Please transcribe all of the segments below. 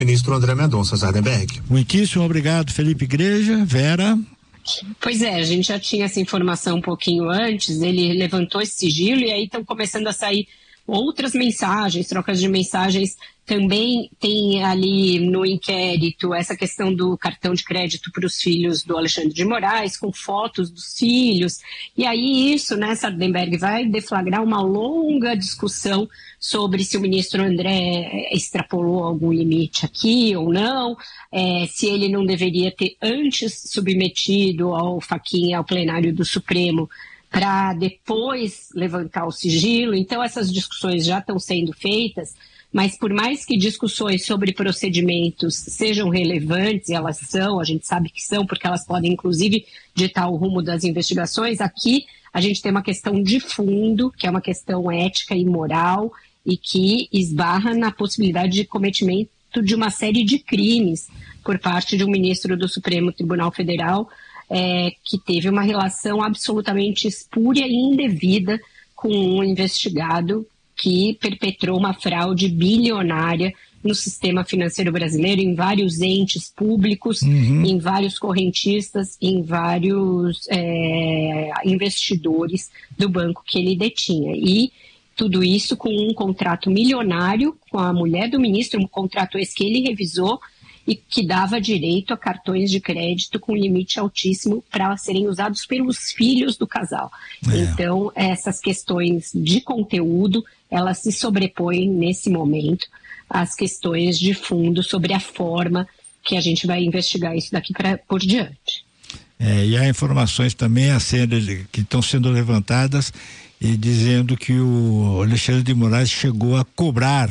Ministro André Mendonça Zardenberg. Muitíssimo obrigado, Felipe Igreja. Vera? Pois é, a gente já tinha essa informação um pouquinho antes, ele levantou esse sigilo e aí estão começando a sair outras mensagens, trocas de mensagens. Também tem ali no inquérito essa questão do cartão de crédito para os filhos do Alexandre de Moraes, com fotos dos filhos. E aí isso, né, Sardenberg, vai deflagrar uma longa discussão sobre se o ministro André extrapolou algum limite aqui ou não, se ele não deveria ter antes submetido ao Fachin, ao plenário do Supremo, para depois levantar o sigilo. Então essas discussões já estão sendo feitas, mas por mais que discussões sobre procedimentos sejam relevantes, e elas são, a gente sabe que são, porque elas podem inclusive ditar o rumo das investigações, aqui a gente tem uma questão de fundo, que é uma questão ética e moral, e que esbarra na possibilidade de cometimento de uma série de crimes por parte de um ministro do Supremo Tribunal Federal, que teve uma relação absolutamente espúria e indevida com um investigado que perpetrou uma fraude bilionária no sistema financeiro brasileiro, em vários entes públicos, em vários correntistas, em vários investidores do banco que ele detinha. E tudo isso com um contrato milionário com a mulher do ministro, um contrato esse que ele revisou e que dava direito a cartões de crédito com limite altíssimo para serem usados pelos filhos do casal. Então, essas questões de conteúdo, elas se sobrepõem nesse momento às questões de fundo sobre a forma que a gente vai investigar isso daqui por diante. E há informações também que estão sendo levantadas e dizendo que o Alexandre de Moraes chegou a cobrar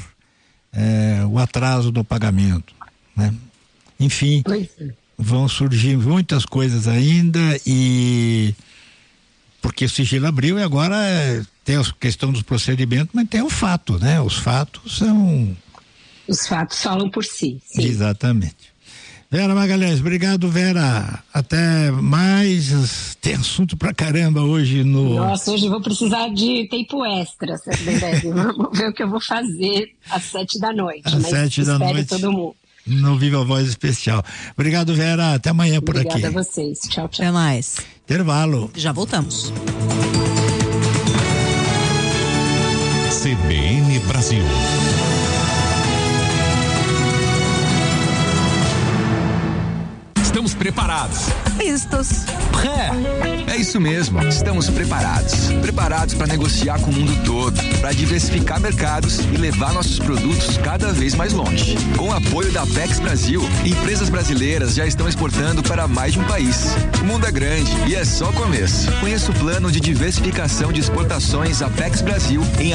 o atraso do pagamento, né? Enfim, vão surgir muitas coisas ainda, e porque o sigilo abriu e agora tem a questão dos procedimentos, mas tem o fato, né? Os fatos falam por si, sim. Exatamente. Vera Magalhães, obrigado, Vera. Até mais. Tem assunto pra caramba hoje no... Nossa, hoje eu vou precisar de tempo extra, vamos ver o que eu vou fazer às 7 da noite. Às 7 da noite. Todo mundo. No Viva Voz Especial. Obrigado, Vera. Até amanhã por aqui. Obrigada a vocês. Tchau, tchau. Até mais. Intervalo. Já voltamos. CBN Brasil. Estamos preparados. Listos. É isso mesmo. Estamos preparados. Preparados para negociar com o mundo todo, para diversificar mercados e levar nossos produtos cada vez mais longe. Com o apoio da Apex Brasil, empresas brasileiras já estão exportando para mais de um país. O mundo é grande e é só o começo. Conheça o plano de diversificação de exportações Apex Brasil em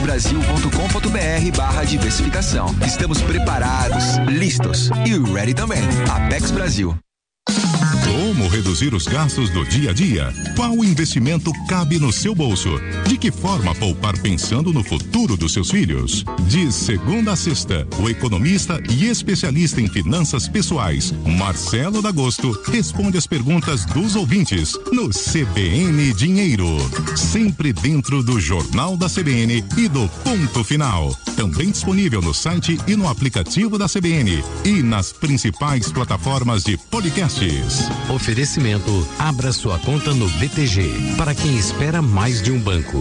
apexbrasil.com.br/diversificação. Estamos preparados, listos e ready também. Apex Brasil. Como reduzir os gastos do dia a dia? Qual investimento cabe no seu bolso? De que forma poupar pensando no futuro dos seus filhos? De segunda a sexta, o economista e especialista em finanças pessoais, Marcelo D'Agosto, responde as perguntas dos ouvintes no CBN Dinheiro. Sempre dentro do Jornal da CBN e do Ponto Final. Também disponível no site e no aplicativo da CBN e nas principais plataformas de podcasts. Oferecimento: abra sua conta no BTG, para quem espera mais de um banco.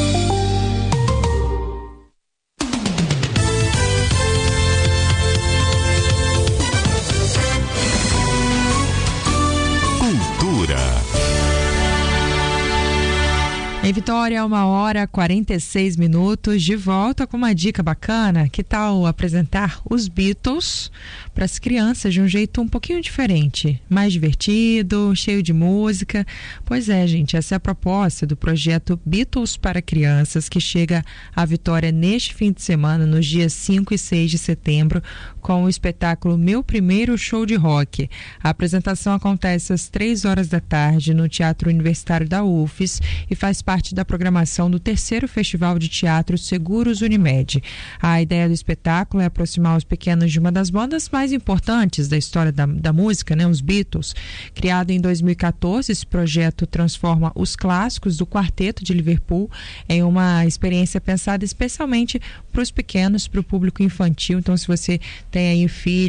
Em Vitória, 1h46, de volta com uma dica bacana. Que tal apresentar os Beatles para as crianças de um jeito um pouquinho diferente, mais divertido, cheio de música? Pois é, gente, essa é a proposta do projeto Beatles para Crianças, que chega à Vitória neste fim de semana, nos dias 5 e 6 de setembro, com o espetáculo Meu Primeiro Show de Rock. A apresentação acontece às 3 horas da tarde no Teatro Universitário da UFES e faz parte parte da programação do 3º Festival de Teatro Seguros Unimed. A ideia do espetáculo é aproximar os pequenos de uma das bandas mais importantes da história da música, né, os Beatles. Criado em 2014, esse projeto transforma os clássicos do quarteto de Liverpool em uma experiência pensada especialmente para os pequenos, para o público infantil. Então, se você tem aí filho,